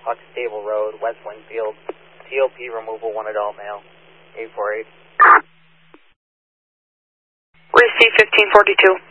Puck Stable Road, West Wingfield. TOP removal, 1 adult male. 848. Receive 1542.